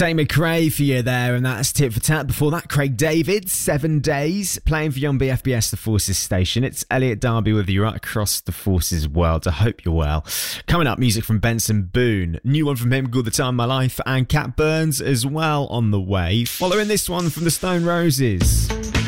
Tay McRae for you there, and that's Tit for Tat. Before that, Craig David, 7 Days, playing for Young BFBS, The Forces Station. It's Elliot Darby with you right across the Forces world. I hope you're well. Coming up, music from Benson Boone. New one from him called The Time of My Life, and Cat Burns as well on the way. Following this one from the Stone Roses.